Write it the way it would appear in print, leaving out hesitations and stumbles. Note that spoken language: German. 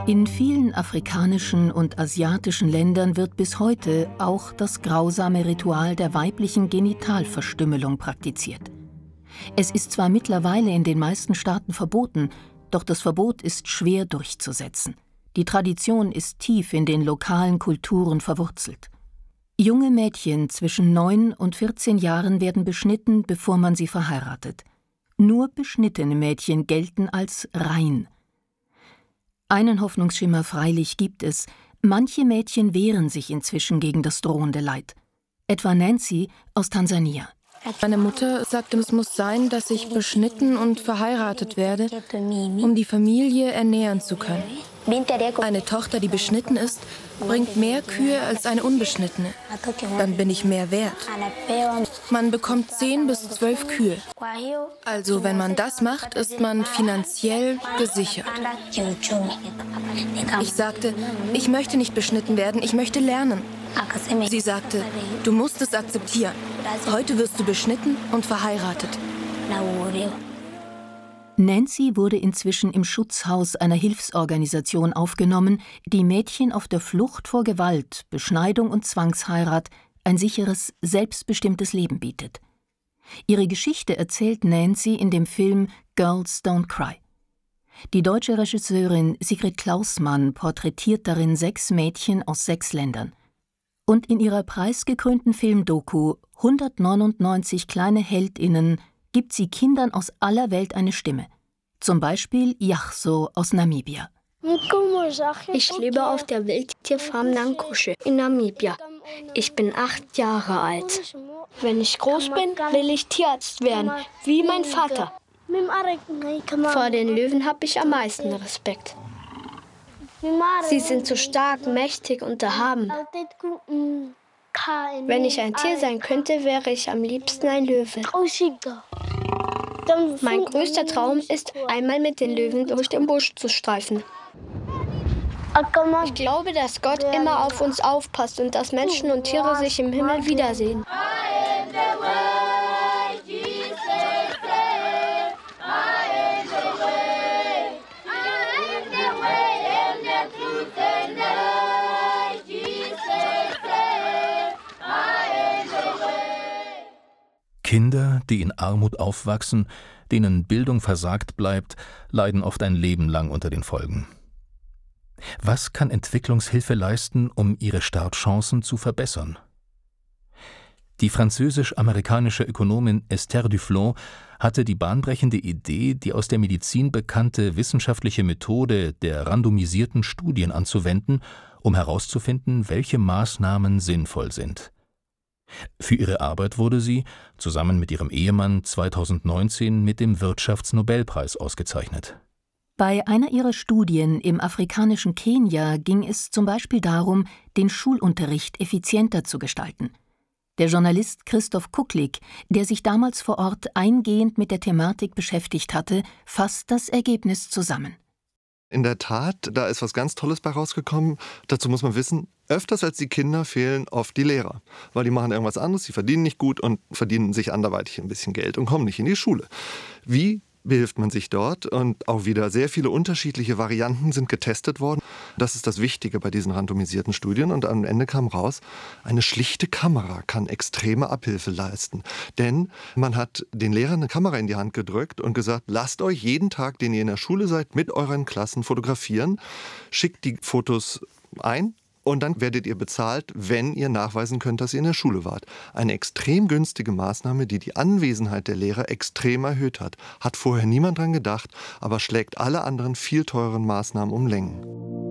In vielen afrikanischen und asiatischen Ländern wird bis heute auch das grausame Ritual der weiblichen Genitalverstümmelung praktiziert. Es ist zwar mittlerweile in den meisten Staaten verboten, doch das Verbot ist schwer durchzusetzen. Die Tradition ist tief in den lokalen Kulturen verwurzelt. Junge Mädchen zwischen 9 und 14 Jahren werden beschnitten, bevor man sie verheiratet. Nur beschnittene Mädchen gelten als rein. Einen Hoffnungsschimmer freilich gibt es. Manche Mädchen wehren sich inzwischen gegen das drohende Leid. Etwa Nancy aus Tansania. Meine Mutter sagte, es muss sein, dass ich beschnitten und verheiratet werde, um die Familie ernähren zu können. Eine Tochter, die beschnitten ist, bringt mehr Kühe als eine unbeschnittene. Dann bin ich mehr wert. Man bekommt 10 bis 12 Kühe. Also wenn man das macht, ist man finanziell gesichert. Ich sagte, ich möchte nicht beschnitten werden, ich möchte lernen. Sie sagte, du musst es akzeptieren. Heute wirst du beschnitten und verheiratet. Nancy wurde inzwischen im Schutzhaus einer Hilfsorganisation aufgenommen, die Mädchen auf der Flucht vor Gewalt, Beschneidung und Zwangsheirat ein sicheres, selbstbestimmtes Leben bietet. Ihre Geschichte erzählt Nancy in dem Film Girls Don't Cry. Die deutsche Regisseurin Sigrid Klausmann porträtiert darin 6 Mädchen aus 6 Ländern. Und in ihrer preisgekrönten Filmdoku 199 kleine HeldInnen gibt sie Kindern aus aller Welt eine Stimme. Zum Beispiel Yachso aus Namibia. Ich lebe auf der Wildtierfarm Nankushe in Namibia. Ich bin 8 Jahre alt. Wenn ich groß bin, will ich Tierarzt werden, wie mein Vater. Vor den Löwen habe ich am meisten Respekt. Sie sind so stark, mächtig und erhaben. Wenn ich ein Tier sein könnte, wäre ich am liebsten ein Löwe. Mein größter Traum ist, einmal mit den Löwen durch den Busch zu streifen. Ich glaube, dass Gott immer auf uns aufpasst und dass Menschen und Tiere sich im Himmel wiedersehen. Kinder, die in Armut aufwachsen, denen Bildung versagt bleibt, leiden oft ein Leben lang unter den Folgen. Was kann Entwicklungshilfe leisten, um ihre Startchancen zu verbessern? Die französisch-amerikanische Ökonomin Esther Duflo hatte die bahnbrechende Idee, die aus der Medizin bekannte wissenschaftliche Methode der randomisierten Studien anzuwenden, um herauszufinden, welche Maßnahmen sinnvoll sind. Für ihre Arbeit wurde sie, zusammen mit ihrem Ehemann, 2019 mit dem Wirtschaftsnobelpreis ausgezeichnet. Bei einer ihrer Studien im afrikanischen Kenia ging es zum Beispiel darum, den Schulunterricht effizienter zu gestalten. Der Journalist Christoph Kucklig, der sich damals vor Ort eingehend mit der Thematik beschäftigt hatte, fasst das Ergebnis zusammen. In der Tat, da ist was ganz Tolles bei rausgekommen. Dazu muss man wissen, öfters als die Kinder fehlen oft die Lehrer. Weil die machen irgendwas anderes, die verdienen nicht gut und verdienen sich anderweitig ein bisschen Geld und kommen nicht in die Schule. Wie behilft man sich dort? Und auch wieder sehr viele unterschiedliche Varianten sind getestet worden. Das ist das Wichtige bei diesen randomisierten Studien. Und am Ende kam raus, eine schlichte Kamera kann extreme Abhilfe leisten. Denn man hat den Lehrern eine Kamera in die Hand gedrückt und gesagt, lasst euch jeden Tag, den ihr in der Schule seid, mit euren Klassen fotografieren. Schickt die Fotos ein. Und dann werdet ihr bezahlt, wenn ihr nachweisen könnt, dass ihr in der Schule wart. Eine extrem günstige Maßnahme, die die Anwesenheit der Lehrer extrem erhöht hat. Hat vorher niemand dran gedacht, aber schlägt alle anderen viel teureren Maßnahmen um Längen.